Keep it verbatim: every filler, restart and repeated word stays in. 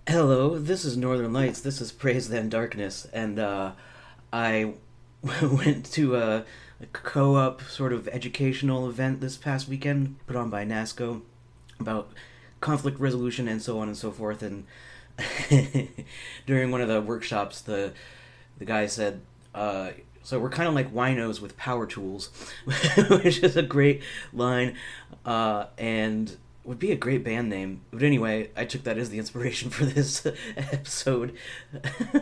Hello, this is Northern Lights. This is Praise Than Darkness, and uh, I went to a, a co-op sort of educational event this past weekend, put on by NASCO, about conflict resolution and so on and so forth. And during one of the workshops, the the guy said, uh, "So we're kind of like winos with power tools," which is a great line, uh, and would be a great band name. But anyway, I took that as the inspiration for this episode.